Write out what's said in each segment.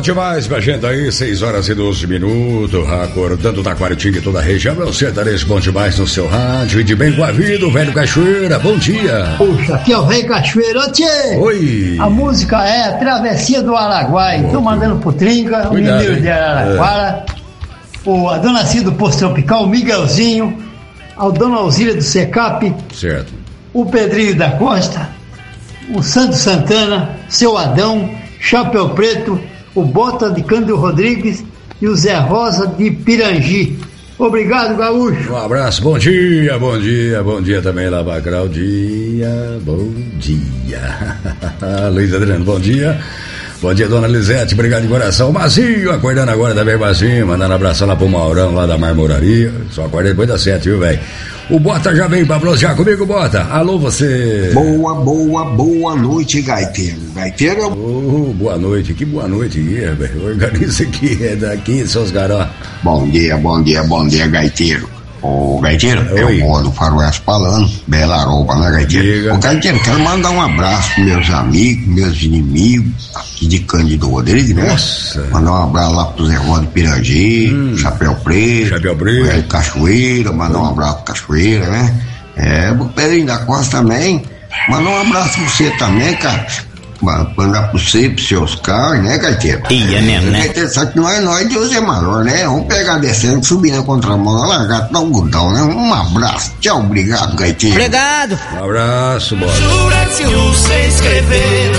Bom demais com a gente aí, 6h12, acordando Taquaritinga e toda a região. É o sertanejo bom demais no seu rádio e de bem com a vida, o velho Cachoeira. Bom dia. Puxa, aqui é o velho Cachoeira. Ô, tchê! Oi! A música é Travessia do Araguai. Tô mandando pro Trinca, o menino de Araraquara, a dona Cida do Posto Tropical, o Miguelzinho, a dona Alzília do Secap, certo, o Pedrinho da Costa, o Santo Santana, seu Adão, Chapéu Preto, o Bota de Cândido Rodrigues e o Zé Rosa de Pirangi. Obrigado, Gaúcho. Um abraço, bom dia também lá pra Claudinha, bom dia. Luiz Adriano, bom dia. Bom dia, dona Lisete, obrigado de coração. Mazinho, acordando agora também, Mazinho, mandando abração lá pro Maurão, lá da Marmoraria. Só acordei depois das 7, viu, velho? O Bota já vem pra bloquear comigo, Bota. Alô, você. Boa noite, Gaiteiro. Gaiteiro? Boa noite, que boa noite, velho. Organiza aqui, é daqui, seus garotos. Bom dia, Gaiteiro. Ô, Gaiteiro, é o Modo Faroeste falando, bela roupa, né, Gaiteiro? Ô, Gaiteiro, quero mandar um abraço pros meus amigos, meus inimigos, aqui de Cândido Rodrigues, né? Nossa! Mandar um abraço lá pro Zé Rosa de Pirangi, Chapéu Preto, Cachoeira, mandar um abraço pro Cachoeira, né? Pro Pedrinho da Costa também, mandar um abraço pra você também, cara. Mandar pro você, pro seu Oscar, né, Gaiteiro? Ia mesmo, né? Gaiteiro, só que nós Deus é maior, né? Vamos pegar descendo, subir na contramão, largar, dar um gudão, né? Um abraço, tchau, obrigado, Gaiteiro. Obrigado. Um abraço, bora. Jura se você escrever.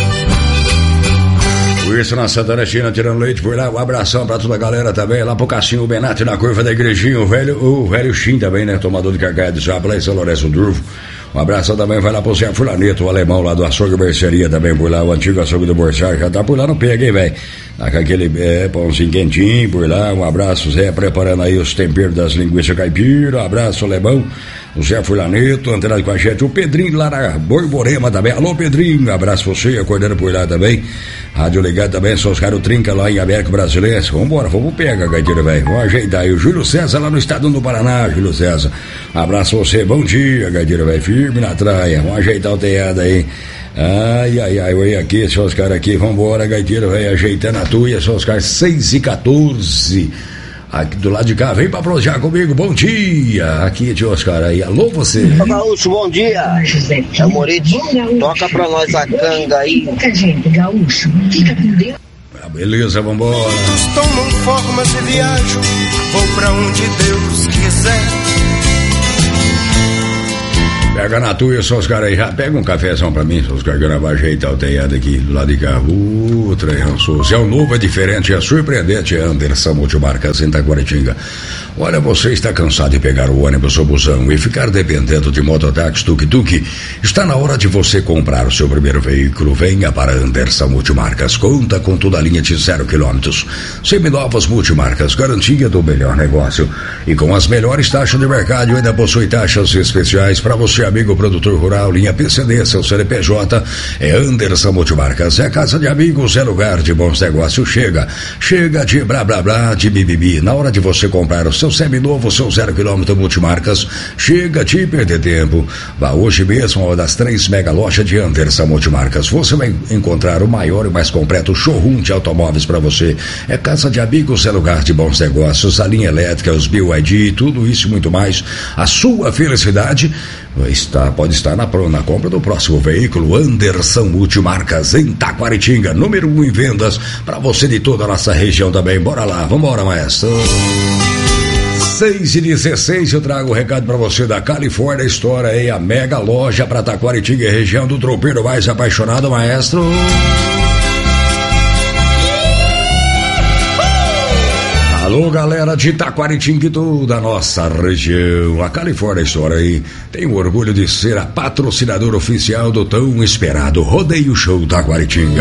Isso na Santa Anastasia, tirando leite por lá. Um abração pra toda a galera também. Lá pro Cassinho Benatti, na curva da igrejinha. O velho Xim também, né? Tomador de carcaia de chapa lá em São Lourenço Durvo. Um abração também vai lá pro Zé Fulaneto, o alemão lá do açougue Merceria também por lá. O antigo açougue do Borsar já tá por lá no pega, hein, velho? Tá com aquele pãozinho quentinho por lá. Um abraço, Zé, preparando aí os temperos das linguiças caipira. Um abraço, alemão. O Zé Fulaneto, antenado com a gente. O Pedrinho lá na Borborema também. Alô, Pedrinho, abraço você, acordando por lá também. Rádio ligado também, só os caras Trinca lá em América Brasileira. Vambora, vamos pegar, Gaiteiro, velho. Vamos ajeitar aí. O Júlio César lá no estado do Paraná, Júlio César. Abraço você, bom dia, Gaiteiro, velho. Firme na traia. Vamos ajeitar o telhado aí. Ai, oi aqui, só os caras aqui. Vambora, Gaiteiro, velho, ajeitando a tuia. Só os caras 6h14. Aqui do lado de cá, vem pra projar comigo, bom dia. Aqui de Oscar aí, alô você. Ô Gaúcho, bom dia. É o Morite, toca pra nós a canga aí. Gaúcho, fica com Deus. Beleza, vambora. Tomam formas e viajo, vou pra onde Deus quiser. Pega na tua, só os caras aí, pega um cafezão pra mim, só os caras que vai ajeitar o telhado aqui do lado de cá. Se é o novo, é diferente, é surpreendente, é Anderson Multimarcas em Taquaritinga. Olha, você está cansado de pegar o ônibus ou busão e ficar dependendo de mototáxi, tuk-tuk? Está na hora de você comprar o seu primeiro veículo. Venha para Anderson Multimarcas, conta com toda a linha de 0 km. Seminovos Multimarcas, garantia do melhor negócio. E com as melhores taxas de mercado, ainda possui taxas especiais para você, amigo produtor rural, linha PCD, seu CNPJ, é Anderson Multimarcas, é casa de amigos, é lugar de bons negócios. Chega de blá blá blá, de bibibi. Na hora de você comprar o seu seminovo, seu 0 km Multimarcas, chega de perder tempo. Vá hoje mesmo a uma das 3 mega lojas de Anderson Multimarcas. Você vai encontrar o maior e mais completo showroom de automóveis para você. É casa de amigos, é lugar de bons negócios, a linha elétrica, os BYD, tudo isso e muito mais. A sua felicidade pode estar na compra do próximo veículo. Anderson Multimarcas em Taquaritinga, número 1 em vendas para você de toda a nossa região também. Bora lá, vambora, maestro. 6h16, eu trago o recado para você da Califórnia Store, aí a mega loja para Taquaritinga, região do tropeiro mais apaixonado, maestro. Alô, galera de Taquaritinga e toda a nossa região. A Califórnia Store aí tem o orgulho de ser a patrocinadora oficial do tão esperado Rodeio Show Taquaritinga.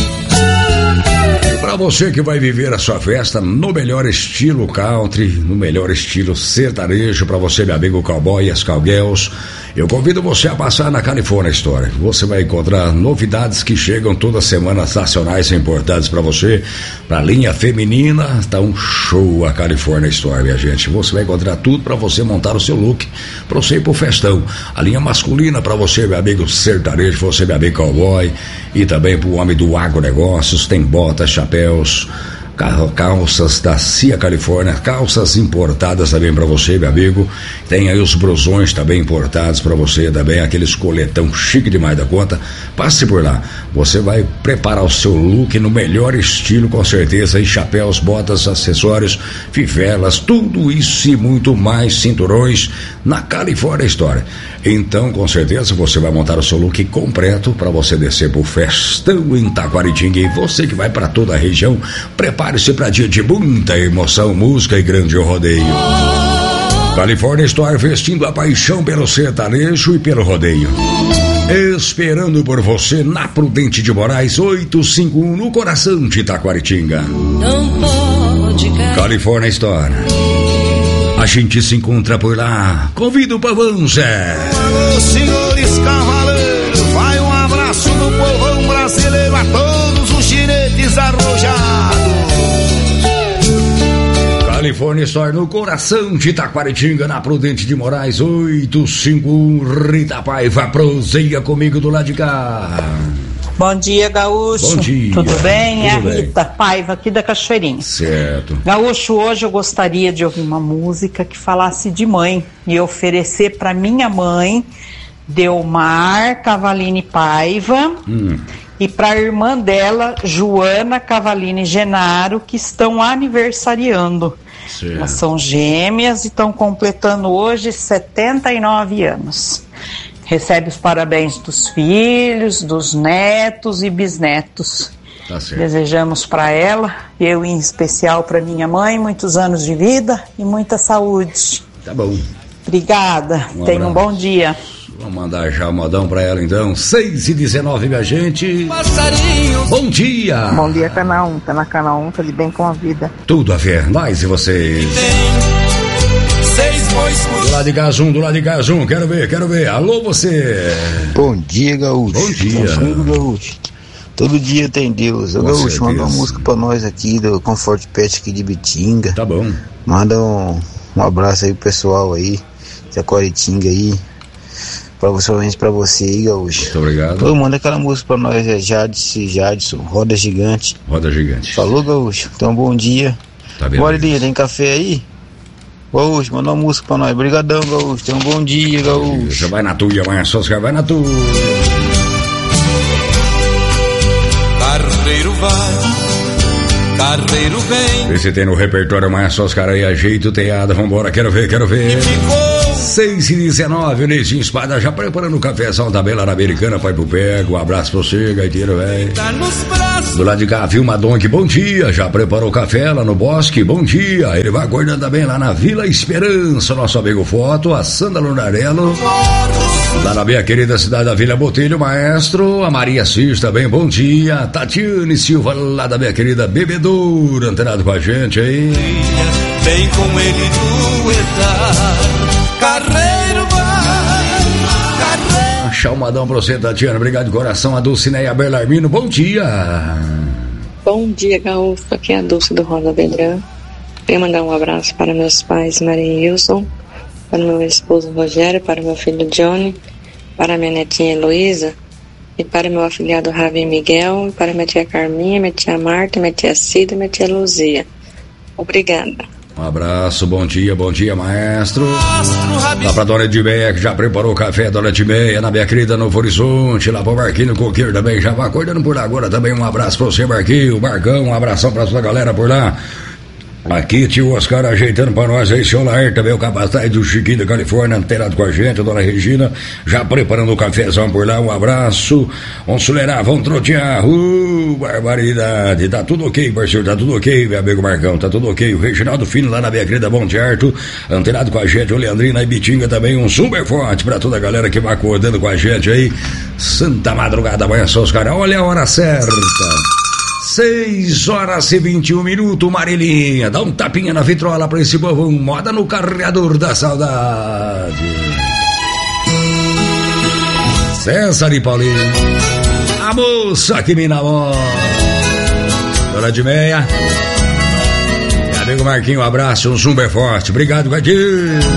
Para você que vai viver a sua festa no melhor estilo country, no melhor estilo sertanejo, para você, meu amigo cowboy e as cowgirls, Eu convido você a passar na California Store. Você vai encontrar novidades que chegam toda semana, nacionais e importantes para você. Para a linha feminina, tá um show a California Store, minha gente. Você vai encontrar tudo para você montar o seu look, para você ir pro festão. A linha masculina para você, meu amigo sertanejo, você, meu amigo cowboy, e também pro homem do agronegócios, tem botas, chapéus, calças da Cia Califórnia, calças importadas também para você, meu amigo. Tem aí os brusões também importados para você também, aqueles coletão chique demais da conta. Passe por lá, você vai preparar o seu look no melhor estilo, com certeza, aí chapéus, botas, acessórios, fivelas, tudo isso e muito mais, cinturões na California Store. Então, com certeza, você vai montar o seu look completo para você descer pro festão em Taquaritinga. E você que vai para toda a região, prepare-se para dia de muita emoção, música e grande rodeio. California Store, vestindo a paixão pelo sertanejo e pelo rodeio. Esperando por você na Prudente de Moraes 851, no coração de Taquaritinga. California Store. A gente se encontra por lá. Convido o povão, Zé. Alô, senhores cavaleiros, vai um abraço do povão brasileiro a todos os ginetes arrojados. California Store, no coração de Taquaritinga, na Prudente de Moraes 851. Rita Paiva, proseia comigo do lado de cá. Bom dia, Gaúcho. Bom dia. Tudo bem? Tudo é a bem. Rita Paiva, aqui da Cachoeirinha. Certo. Gaúcho, hoje eu gostaria de ouvir uma música que falasse de mãe e oferecer para minha mãe, Delmar Cavalini Paiva, e para a irmã dela, Joana Cavalini Genaro, que estão aniversariando. Certo. Elas são gêmeas e estão completando hoje 79 anos. Recebe os parabéns dos filhos, dos netos e bisnetos. Tá certo. Desejamos para ela, eu em especial para minha mãe, muitos anos de vida e muita saúde. Tá bom. Obrigada, tenha um bom dia. Vamos mandar já o modão pra ela então. 6h19, minha gente. Bom dia. Bom dia, Canal 1. Tá na Canal 1, tá de bem com a vida. Tudo a ver, nós e vocês. Do lado de Gazum, do lado de Gazum. Quero ver. Alô, você. Bom dia, Gaúcho. Bom dia. Amigo Gaúcho. Todo dia tem Deus. Ô, Gaúcho, manda uma música pra nós aqui do Comfort Pet aqui de Bitinga. Tá bom. Manda um abraço aí pro pessoal aí, de Aquaritinga aí. Principalmente pra você aí, Gaúcho. Muito obrigado. Ô, manda aquela música pra nós, Jadson, Roda Gigante. Roda Gigante. Falou, Gaúcho. Então, bom dia. Tá bem. Bora, Elia, tem café aí? Gaúcho, manda uma música pra nós. Obrigadão, Gaúcho. Tenha um bom dia, Gaúcho. Você vai na tua, amanhã só você vai na tua. Carreiro vai, carreiro vem. Vê se tem no repertório amanhã só os caras aí, ajeito, teada, vambora, quero ver. 6h19, o Neizinho Espada já preparando o cafezão da Bela Americana, vai pro pego, um abraço pra você, gaiteiro, velho. Do lado de cá, Vilma Donk, bom dia, já preparou o café lá no Bosque, bom dia, ele vai acordando também lá na Vila Esperança, nosso amigo Foto, a Sandra Lunarello, lá na minha querida cidade da Vila Botelho, maestro, a Maria Cis também, bom dia, Tatiane Silva, lá da minha querida Bebedoura, antenado com a gente aí. Vem com ele duetar. Carreiro vai, carreiro. Achar o madão pra você, Tatiana. Obrigado de coração. A Dulcineia Belarmino, bom dia. Bom dia, Gaúcho. Aqui é a Dulce do Rosa Bedrão. Queria mandar um abraço para meus pais, Maria e Wilson, para meu esposo Rogério, para meu filho Johnny, para minha netinha Heloísa, e para meu afilhado Ravi Miguel, e para minha tia Carminha, minha tia Marta, minha tia Cida e minha tia Luzia. Obrigada. Um abraço, bom dia, maestro. Lá pra Dona Edmeia, que já preparou o café, Dona Edmeia, na minha querida Novo Horizonte, lá pro Marquinho Coqueiro também, já vai acordando por lá agora também, um abraço pra você, Marquinho, Marcão, um abração pra sua galera por lá. Aqui, tio Oscar ajeitando pra nós aí, seu Laer também, o capataz do Chiquinho da Califórnia, antenado com a gente, a Dona Regina, já preparando o cafezão por lá, um abraço. Vamos acelerar, vamos trotear, barbaridade, tá tudo ok, parceiro, tá tudo ok, meu amigo Marcão, tá tudo ok. O Reginaldo Fino lá na minha querida Monte Arto, antenado com a gente, o Leandrino e Bitinga também, um super forte pra toda a galera que vai acordando com a gente aí. Santa madrugada, amanhã só os caras, olha a hora certa. 6h21, Marilinha, dá um tapinha na vitrola pra esse povão, moda no carregador da saudade. César e Paulinho. A moça que me namora. Dona de Meia. Meu amigo Marquinho, um abraço, um super forte. Obrigado, Gatinho.